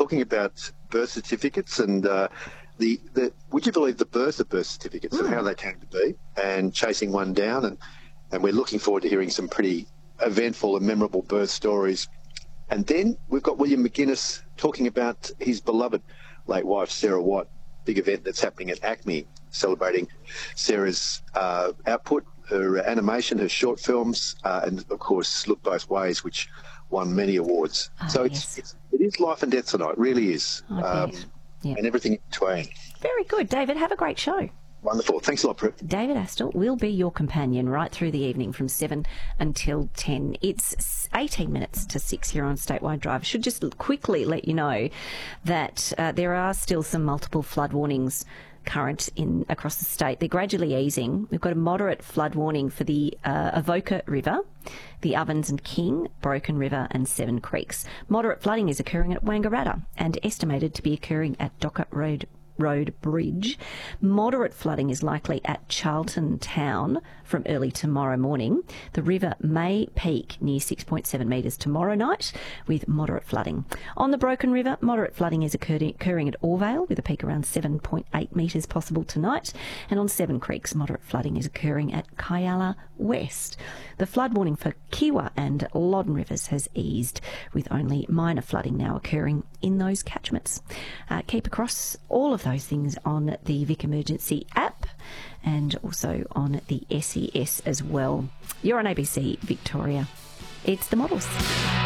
talking about birth certificates and would you believe the birth of birth certificates and how they came to be, and chasing one down, and we're looking forward to hearing some pretty eventful and memorable birth stories. And then we've got William McGuinness talking about his beloved late wife, Sarah Watt, big event that's happening at ACME, celebrating Sarah's output, her animation, her short films, and, of course, Look Both Ways, which won many awards. So it is life and death tonight, it really is, and everything in between. Very good. David, have a great show. Wonderful. Thanks a lot, Prue. David Astle will be your companion right through the evening from 7 until 10. It's 18 minutes to 6 here on Statewide Drive. Should just quickly let you know that there are still some multiple flood warnings current across the state. They're gradually easing. We've got a moderate flood warning for the Avoca River, the Ovens and King, Broken River and Seven Creeks. Moderate flooding is occurring at Wangaratta and estimated to be occurring at Dockett Road Bridge. Moderate flooding is likely at Charlton Town from early tomorrow morning. The river may peak near 6.7 metres tomorrow night with moderate flooding. On the Broken River, moderate flooding is occurring at Orvale with a peak around 7.8 metres possible tonight. And on Seven Creeks, moderate flooding is occurring at Kyalla West. The flood warning for Kiwa and Loddon Rivers has eased, with only minor flooding now occurring in those catchments. Keep across all of those things on the Vic Emergency app and also on the SES as well. You're on ABC Victoria. It's The Models.